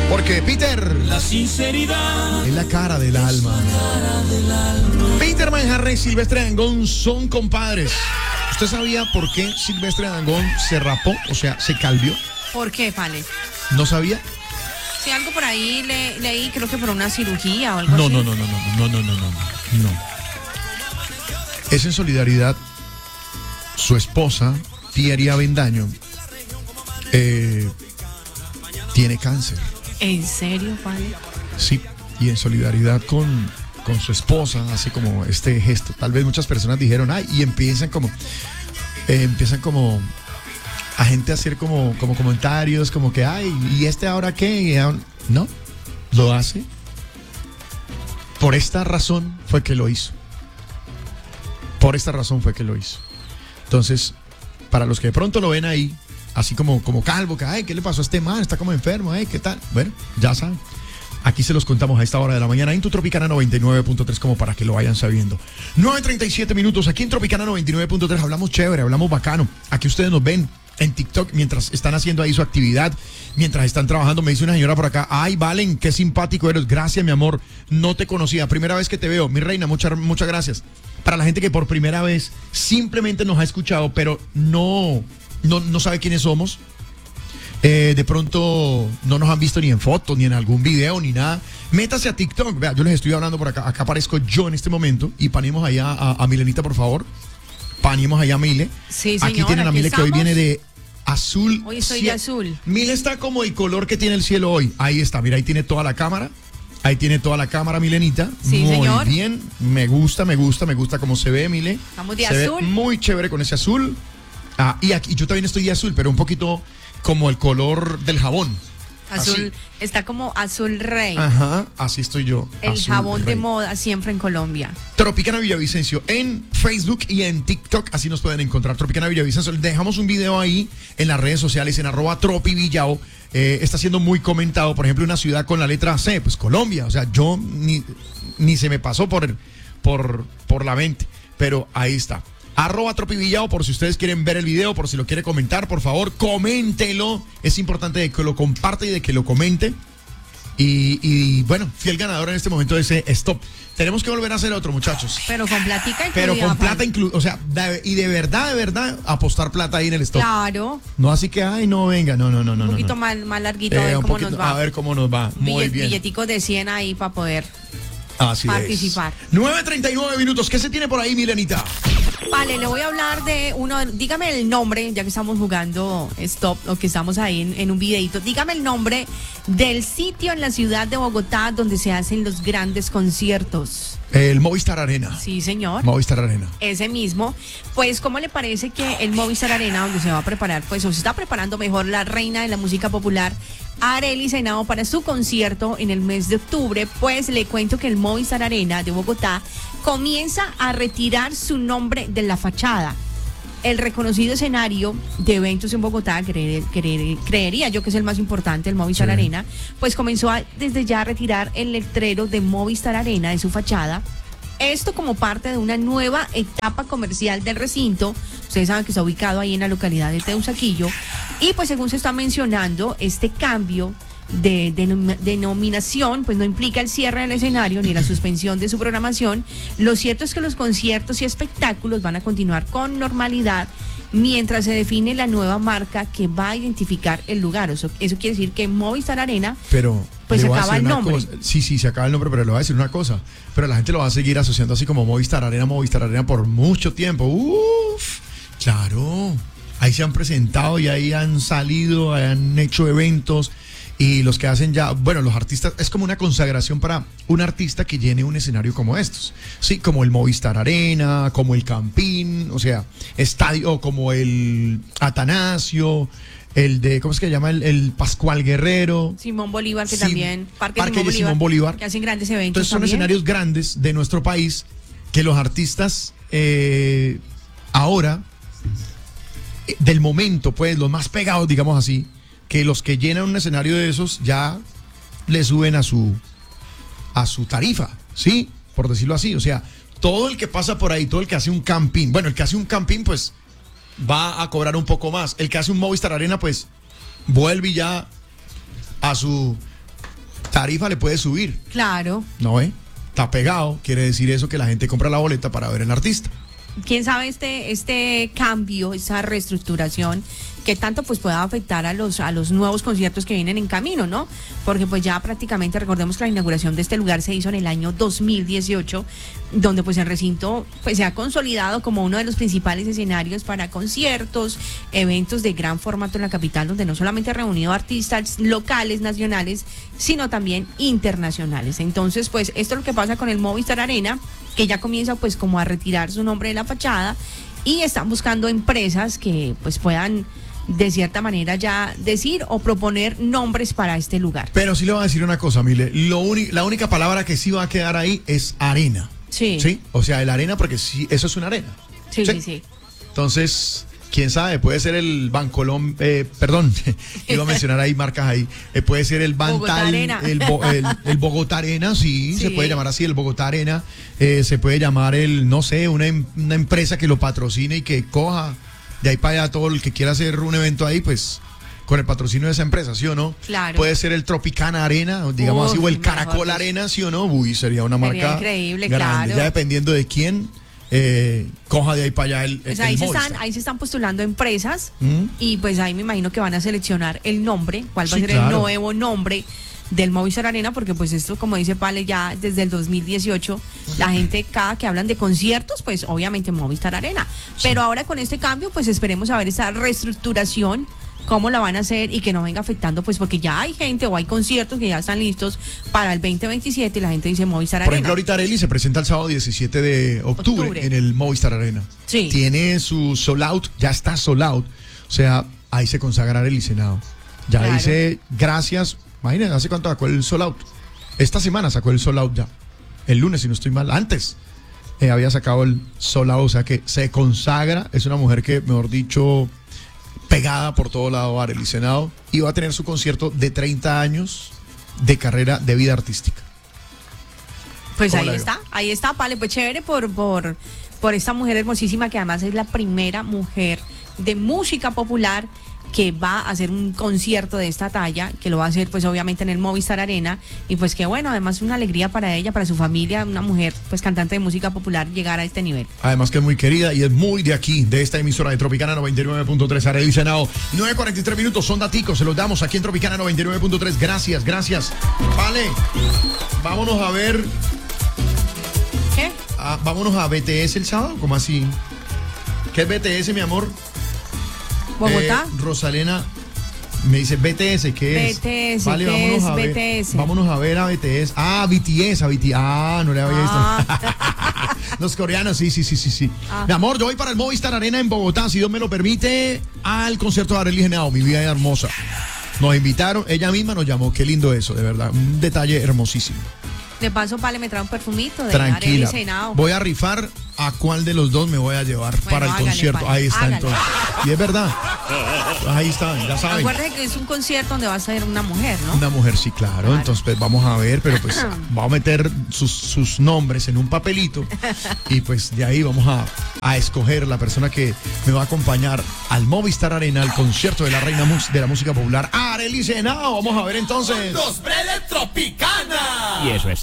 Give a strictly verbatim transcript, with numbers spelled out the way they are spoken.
Porque Peter, la sinceridad es la cara del alma. Cara del alma. Peter Manjarre y Silvestre Dangond son compadres. ¿Usted sabía por qué Silvestre Dangond se rapó? O sea, se calvió. ¿Por qué, Pale? ¿No sabía? Sí, algo por ahí le, leí, creo que por una cirugía o algo No, así. no, no, no, no, no, no, no, no, no. Es en solidaridad. Su esposa, Thierry Avendaño, eh, tiene cáncer. ¿En serio, Pale? Sí, y en solidaridad con, con su esposa hace como este gesto. Tal vez muchas personas dijeron, ay, y empiezan como, eh, empiezan como a gente a hacer como, como comentarios, como que, ay, ¿y este ahora qué? Y ahora... No, lo hace. Por esta razón fue que lo hizo. Por esta razón fue que lo hizo. Entonces, para los que de pronto lo ven ahí, así como, como calvo, que, ay, ¿qué le pasó a este man? Está como enfermo, ay, ¿qué tal? Bueno, ya saben. Aquí se los contamos a esta hora de la mañana en tu Tropicana noventa y nueve punto tres, como para que lo vayan sabiendo. nueve treinta y siete minutos, aquí en Tropicana noventa y nueve punto tres, hablamos chévere, hablamos bacano. Aquí ustedes nos ven en TikTok mientras están haciendo ahí su actividad, mientras están trabajando. Me dice una señora por acá, ay, Valen, qué simpático eres. Gracias, mi amor, no te conocía, primera vez que te veo. Mi reina, muchas, muchas gracias. Para la gente que por primera vez simplemente nos ha escuchado, pero no, no, no sabe quiénes somos. Eh, de pronto no nos han visto ni en fotos, ni en algún video, ni nada. Métase a TikTok. Vea, yo les estoy hablando por acá. Acá aparezco yo en este momento. Y panemos allá a, a Milenita, por favor. Panemos allá a Mile. Sí, señor, aquí tienen a aquí Mile, estamos. que hoy viene de azul. Hoy estoy de azul. Mile está como el color que tiene el cielo hoy. Ahí está, mira, ahí tiene toda la cámara. Ahí tiene toda la cámara, Milenita. Sí, muy señor. bien. Me gusta, me gusta, me gusta cómo se ve, Mile. Estamos de se azul. Ve muy chévere con ese azul. Ah, y aquí yo también estoy de azul, pero un poquito como el color del jabón. Azul, Así. está como azul rey. Ajá, así estoy yo. El azul jabón de rey. moda siempre en Colombia. Tropicana Villavicencio en Facebook y en TikTok, así nos pueden encontrar. Tropicana Villavicencio, dejamos un video ahí en las redes sociales, en arroba tropivillao. Eh, está siendo muy comentado, por ejemplo, una ciudad con la letra C, pues Colombia. O sea, yo ni, ni se me pasó por, por, por la mente, pero ahí está. Arroba Tropivillao, por si ustedes quieren ver el video, por si lo quiere comentar, por favor, coméntelo. Es importante de que lo comparte y de que lo comente. Y, y bueno, fiel ganador en este momento de ese stop. Tenemos que volver a hacer otro, muchachos. Pero con platica incluida. Pero con plata Pale. incluida, o sea, de- y de verdad, de verdad, apostar plata ahí en el stop. Claro. No así que, ay, no, venga, no, no, no, no. Un poquito no. más, más larguito, Eh, a ver un cómo poquito- nos va. A ver cómo nos va. Muy Billet- bien. Billeticos de cien ahí para poder Así participar. es. nueve treinta y nueve minutos. ¿Qué se tiene por ahí, Milenita? Vale, le voy a hablar de uno, dígame el nombre, ya que estamos jugando Stop, o que estamos ahí en, en un videito, dígame el nombre del sitio en la ciudad de Bogotá donde se hacen los grandes conciertos. El Movistar Arena. Sí, señor. Movistar Arena. Ese mismo. Pues, ¿cómo le parece que el Movistar Arena, donde se va a preparar, pues, o se está preparando mejor la reina de la música popular, Arely Zainabo, para su concierto en el mes de octubre? Pues le cuento que el Movistar Arena de Bogotá comienza a retirar su nombre de la fachada. El reconocido escenario de eventos en Bogotá, creer- creer- creería yo que es el más importante, el Movistar Sí. Arena, pues comenzó a, desde ya a retirar el letrero de Movistar Arena de su fachada. Esto como parte de una nueva etapa comercial del recinto. Ustedes saben que está ubicado ahí en la localidad de Teusaquillo. Y pues según se está mencionando, este cambio de denom- denominación pues no implica el cierre del escenario ni la suspensión de su programación. Lo cierto es que los conciertos y espectáculos van a continuar con normalidad mientras se define la nueva marca que va a identificar el lugar. Eso, eso quiere decir que Movistar Arena, Pero pues le se voy a acaba decir el una nombre. cosa. Sí, sí, se acaba el nombre, pero le voy a decir una cosa. Pero la gente lo va a seguir asociando así como Movistar Arena, Movistar Arena por mucho tiempo. Uf, claro. Ahí se han presentado y ahí han salido, han hecho eventos. Y los que hacen ya, bueno, los artistas, es como una consagración para un artista que llene un escenario como estos. Sí, como el Movistar Arena, como el Campín, o sea, estadio como el Atanasio, el de, ¿cómo es que se llama? El, el Pascual Guerrero. Simón Bolívar, que Sí, también, Parque, Parque Simón, de Bolívar, Simón Bolívar. que hacen grandes eventos. Entonces son también. escenarios grandes de nuestro país que los artistas eh, ahora, eh, del momento, pues, los más pegados, digamos así, que los que llenan un escenario de esos ya le suben a su a su tarifa, ¿sí? Por decirlo así, o sea, todo el que pasa por ahí, todo el que hace un camping, bueno, el que hace un camping, pues, va a cobrar un poco más. El que hace un Movistar Arena, pues, vuelve ya a su tarifa le puede subir, Claro. ¿no ve? Está pegado, quiere decir eso que la gente compra la boleta para ver al artista. Quién sabe este este cambio, esa reestructuración que tanto pues pueda afectar a los a los nuevos conciertos que vienen en camino, ¿no? Porque pues ya prácticamente recordemos que la inauguración de este lugar se hizo en el año dos mil dieciocho, donde pues el recinto pues se ha consolidado como uno de los principales escenarios para conciertos, eventos de gran formato en la capital, donde no solamente ha reunido artistas locales, nacionales, sino también internacionales. Entonces, pues esto es lo que pasa con el Movistar Arena, que ya comienza pues como a retirar su nombre de la fachada y están buscando empresas que pues puedan de cierta manera ya decir o proponer nombres para este lugar. Pero sí le voy a decir una cosa, Mile, lo uni- la única palabra que sí va a quedar ahí es arena. Sí. ¿Sí? O sea, el arena, porque sí, eso es una arena. Sí, sí, sí. Entonces, quién sabe, puede ser el Bancolom, eh, perdón, iba a mencionar ahí marcas ahí, eh, puede ser el Bogotá Bantal, Arena. el, Bo- el, el Bogotá Arena, sí, Sí. se puede llamar así, el Bogotá Arena, eh, se puede llamar el, no sé, una, em- una empresa que lo patrocine y que coja de ahí para allá todo el que quiera hacer un evento ahí, pues con el patrocinio de esa empresa, ¿sí o no? Claro. Puede ser el Tropicana Arena, digamos Uf, así, o el mejor Caracol dicho. Arena, ¿sí o no? Uy, sería una Sería marca increíble, grande, claro. ya dependiendo de quién eh, coja de ahí para allá el, Pues el ahí se Movistar. están, ahí se están postulando empresas ¿Mm? y pues ahí me imagino que van a seleccionar el nombre, cuál va Sí, a ser el claro. nuevo nombre del Movistar Arena, porque pues esto, como dice Pale, ya desde el dos mil dieciocho, la gente cada que hablan de conciertos, pues obviamente Movistar Arena. Pero ahora con este cambio, pues esperemos a ver esa reestructuración, cómo la van a hacer y que no venga afectando, pues porque ya hay gente o hay conciertos que ya están listos para el veinte veintisiete y la gente dice Movistar Por Arena. ejemplo, ahorita Arely se presenta el sábado diecisiete de octubre, Octubre. en el Movistar Arena. Sí. Tiene su sold out, ya está sold out. O sea, ahí se consagra Arely Senado. Ya Claro. dice, gracias. Imagínense, ¿hace cuánto sacó el sold out? Esta semana sacó el sold out ya. El lunes, si no estoy mal. Antes eh, había sacado el sold out. O sea que se consagra. Es una mujer que, mejor dicho, pegada por todo lado, Arely Senado. Y va a tener su concierto de treinta años de carrera de vida artística. Pues ¿Cómo ahí la veo? está, ahí está, vale, pues chévere por, por, por esta mujer hermosísima que además es la primera mujer de música popular que va a hacer un concierto de esta talla, que lo va a hacer pues obviamente en el Movistar Arena, y pues que bueno, además una alegría para ella, para su familia, una mujer pues cantante de música popular llegar a este nivel. Además que es muy querida y es muy de aquí, de esta emisora de Tropicana noventa y nueve punto tres, Arely Senado. nueve cuarenta y tres minutos, son daticos, se los damos aquí en Tropicana noventa y nueve punto tres. Gracias, gracias. Vale, vámonos a ver, ¿Qué? ah, vámonos a B T S el sábado, ¿cómo así? ¿Qué es B T S, mi amor? ¿Bogotá? Eh, Rosalena me dice B T S, ¿qué es? B T S, vale, ¿qué vámonos es a ver, B T S? Vámonos a ver a B T S. Ah, B T S, a B T S. Ah, no le había visto. Ah. Los coreanos, sí, sí, sí, sí, sí. Ah. Mi amor, yo voy para el Movistar Arena en Bogotá, si Dios me lo permite, al concierto de Arely Senado, mi vida hermosa. Nos invitaron, ella misma nos llamó, qué lindo eso, de verdad. Un detalle hermosísimo. De paso, Pale me trae un perfumito de Arely Tranquila. Senado. Voy a rifar a cuál de los dos me voy a llevar Bueno, para el hágale, concierto. Pale, Ahí está hágale. entonces. Y es verdad. Ahí está, ya saben. Acuérdate que es un concierto donde va a ser una mujer, ¿no? Una mujer, sí, claro. Claro. Entonces, pues vamos a ver, pero pues vamos a meter sus, sus nombres en un papelito y pues de ahí vamos a, a escoger la persona que me va a acompañar al Movistar Arena, al concierto de la reina mus- de la música popular, Arely Senado. Vamos a ver entonces. Los Breles Tropicana. Y eso es